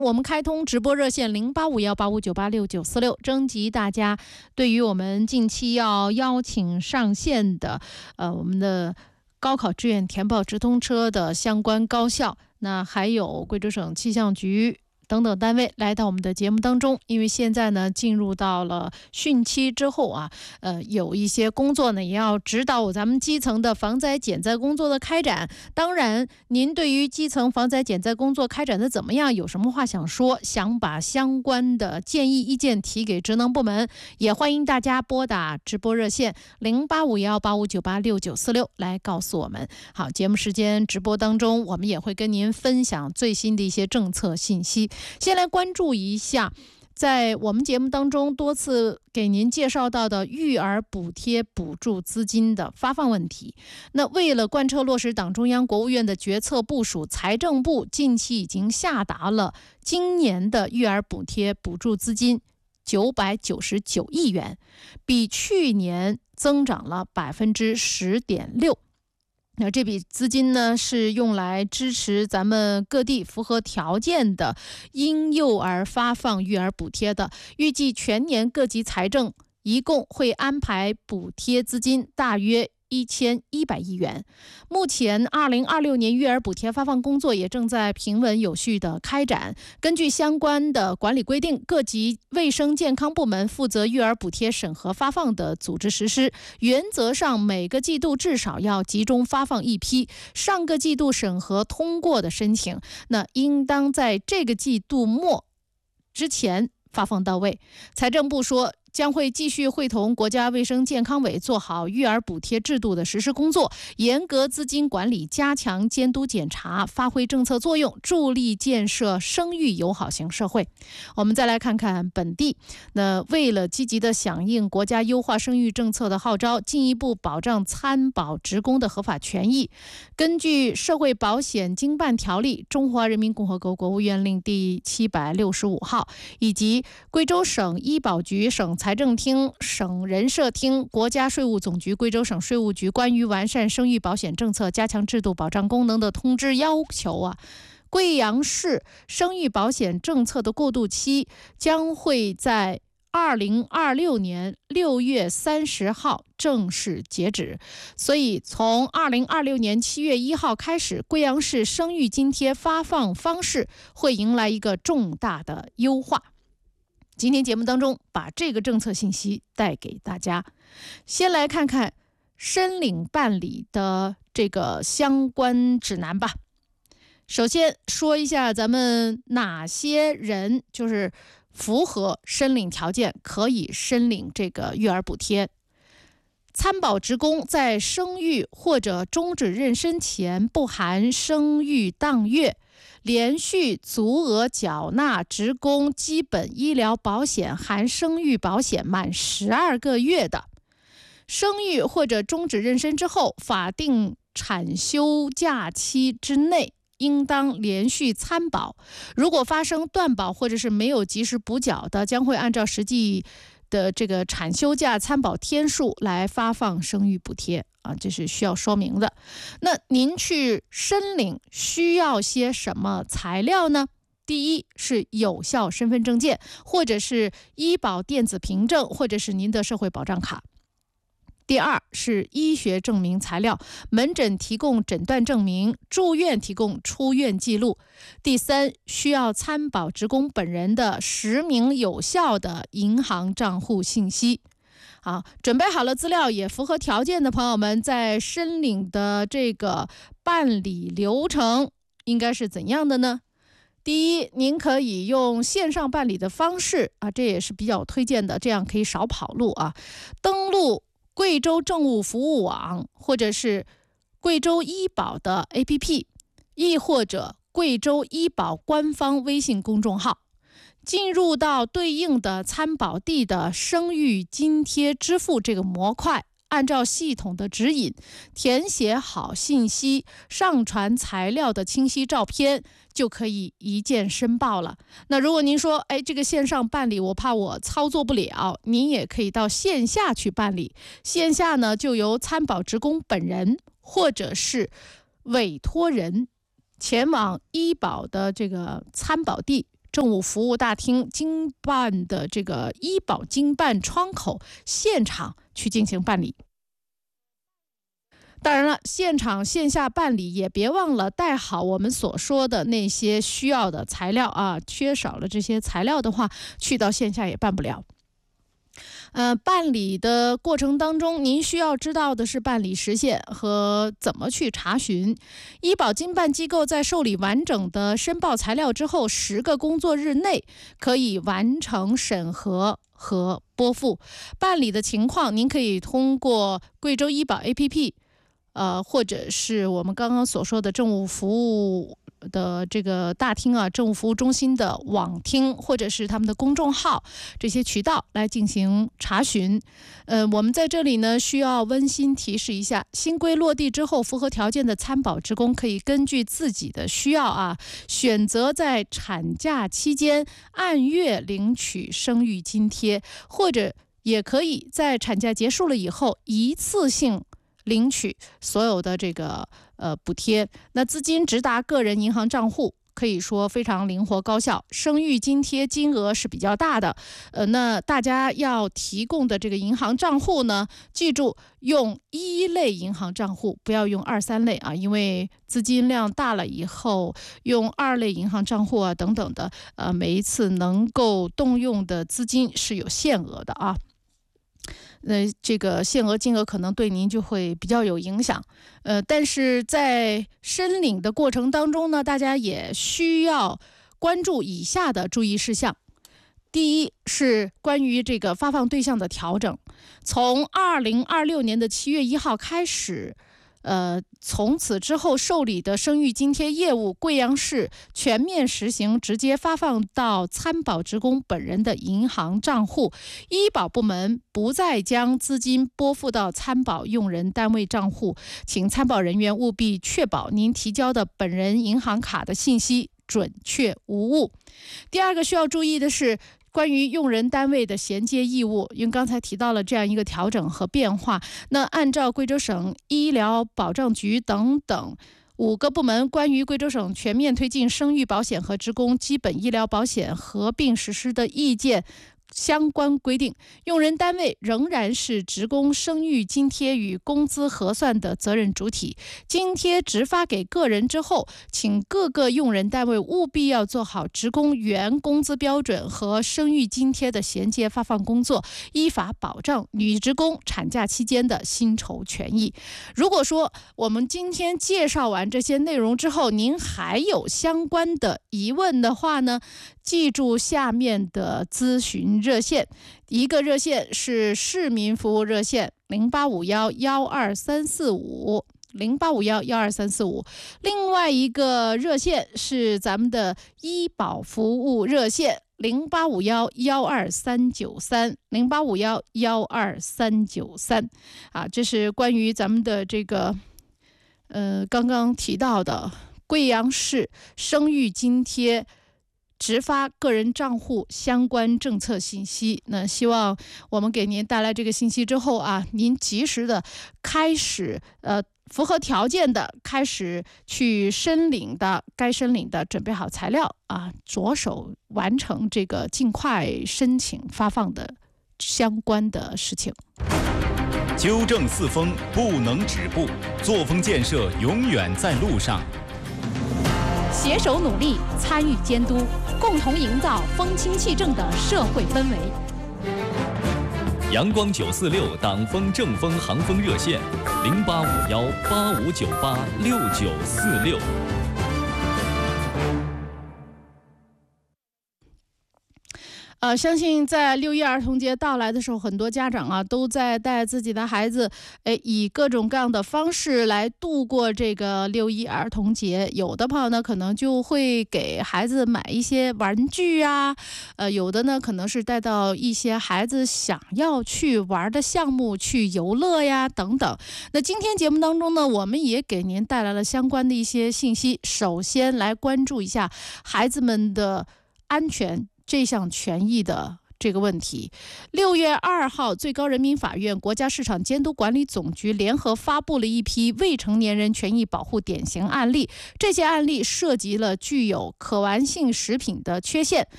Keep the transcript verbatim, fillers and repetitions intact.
我们开通直播热线零八五幺八五九八六九四六，征集大家对于我们近期要邀请上线的呃我们的高考志愿填报直通车的相关高校，那还有贵州省气象局等等单位来到我们的节目当中。因为现在呢进入到了汛期之后啊，呃有一些工作呢也要指导咱们基层的防灾减灾工作的开展。当然您对于基层防灾减灾工作开展的怎么样，有什么话想说，想把相关的建议意见提给职能部门，也欢迎大家拨打直播热线零八五幺八五九八六九四六来告诉我们。好，节目时间直播当中我们也会跟您分享最新的一些政策信息。先来关注一下在我们节目当中多次给您介绍到的育儿补贴补助资金的发放问题。那为了贯彻落实党中央国务院的决策部署，财政部近期已经下达了今年的育儿补贴补助资金九百九十九亿元，比去年增长了百分之十点六。那这笔资金呢，是用来支持咱们各地符合条件的婴幼儿发放育儿补贴的。预计全年各级财政一共会安排补贴资金大约一千一百亿元。目前二零二六年育儿补贴发放工作也正在平稳有序的开展。根据相关的管理规定，各级卫生健康部门负责育儿补贴审核发放的组织实施，原则上每个季度至少要集中发放一批上个季度审核通过的申请，那应当在这个季度末之前发放到位。财政部说，将会继续会同国家卫生健康委做好育儿补贴制度的实施工作，严格资金管理，加强监督检查，发挥政策作用，助力建设生育友好型社会。我们再来看看本地，那为了积极的响应国家优化生育政策的号召，进一步保障参保职工的合法权益，根据《社会保险经办条例》、中华人民共和国国务院令第七百六十五号以及贵州省医保局、省财政厅、省人社厅、国家税务总局、贵州省税务局关于完善生育保险政策、加强制度保障功能的通知要求啊，贵阳市生育保险政策的过渡期将会在二零二六年六月三十号正式截止。所以从二零二六年七月一号开始，贵阳市生育津贴发放方式会迎来一个重大的优化。今天节目当中把这个政策信息带给大家。先来看看申领办理的这个相关指南吧。首先说一下咱们哪些人就是符合申领条件可以申领这个育儿补贴。参保职工在生育或者终止妊娠前不含生育当月连续足额缴纳职工基本医疗保险含生育保险满十二个月的，生育或者终止妊娠之后法定产休假期之内应当连续参保，如果发生断保或者是没有及时补缴的，将会按照实际的这个产休假参保天数来发放生育补贴啊，这是需要说明的。那您去申领需要些什么材料呢？第一是有效身份证件，或者是医保电子凭证，或者是您的社会保障卡。第二是医学证明材料，门诊提供诊断证明，住院提供出院记录。第三，需要参保职工本人的实名有效的银行账户信息。好，准备好了资料也符合条件的朋友们，在申领的这个办理流程应该是怎样的呢？第一，您可以用线上办理的方式啊，这也是比较推荐的，这样可以少跑路啊。登录贵州政务服务网，或者是贵州医保的 A P P， 亦或者贵州医保官方微信公众号，进入到对应的参保地的生育津贴支付这个模块，按照系统的指引填写好信息，上传材料的清晰照片，就可以一键申报了。那如果您说，哎，这个线上办理我怕我操作不了，您也可以到线下去办理。线下呢，就由参保职工本人或者是委托人前往医保的这个参保地政务服务大厅经办的这个医保经办窗口现场去进行办理。当然了，现场线下办理也别忘了带好我们所说的那些需要的材料啊，缺少了这些材料的话，去到线下也办不了。呃，办理的过程当中，您需要知道的是办理时限和怎么去查询。医保经办机构在受理完整的申报材料之后，十个工作日内可以完成审核和拨付。办理的情况，您可以通过贵州医保 A P P。呃，或者是我们刚刚所说的政务服务的这个大厅啊，政务服务中心的网厅，或者是他们的公众号，这些渠道来进行查询。呃，我们在这里呢，需要温馨提示一下，新规落地之后，符合条件的参保职工可以根据自己的需要啊，选择在产假期间按月领取生育津贴，或者也可以在产假结束了以后一次性领取所有的这个呃补贴。那资金直达个人银行账户，可以说非常灵活高效。生育津贴金额是比较大的，呃，那大家要提供的这个银行账户呢，记住用一类银行账户，不要用二三类啊，因为资金量大了以后，用二类银行账户啊等等的，呃，每一次能够动用的资金是有限额的啊。那这个限额金额可能对您就会比较有影响，呃，但是在申领的过程当中呢，大家也需要关注以下的注意事项。第一是关于这个发放对象的调整，从二零二六年的七月一号开始。呃，从此之后受理的生育津贴业务，贵阳市全面实行直接发放到参保职工本人的银行账户，医保部门不再将资金拨付到参保用人单位账户，请参保人员务必确保您提交的本人银行卡的信息准确无误。第二个需要注意的是，关于用人单位的衔接义务，因为刚才提到了这样一个调整和变化，那按照贵州省医疗保障局等等五个部门关于贵州省全面推进生育保险和职工基本医疗保险合并实施的意见相关规定，用人单位仍然是职工生育津贴与工资核算的责任主体。津贴直发给个人之后，请各个用人单位务必要做好职工原工资标准和生育津贴的衔接发放工作，依法保障女职工产假期间的薪酬权益。如果说我们今天介绍完这些内容之后，您还有相关的疑问的话呢，记住下面的咨询热线，一个热线是市民服务热线零八五幺幺二三四五零八五幺幺二三四五，另外一个热线是咱们的医保服务热线零八五幺幺二三九三零八五幺幺二三九三啊，这是关于咱们的这个呃刚刚提到的贵阳市生育津贴直发个人账户相关政策信息。那希望我们给您带来这个信息之后啊，您及时的开始呃符合条件的开始去申领的，该申领的准备好材料啊，着手完成这个尽快申请发放的相关的事情。 纠正四风不能止步，作风建设永远在路上。 携手努力，参与监督，共同营造风清气正的社会氛围。 阳光九四六党风正风航风热线零八五幺八五九八六九四六。 呃，相信在六一儿童节到来的时候，很多家长啊都在带自己的孩子，哎，以各种各样的方式来度过这个六一儿童节。有的朋友呢，可能就会给孩子买一些玩具啊，呃，有的呢可能是带到一些孩子想要去玩的项目去游乐呀等等。那今天节目当中呢，我们也给您带来了相关的一些信息。首先来关注一下孩子们的安全这项权益的这个问题。六月二号，最高人民法院、国家市场监督管理总局联合发布了一批未成年人权益保护典型案例。这些案例涉及了具有可玩性食品的缺陷，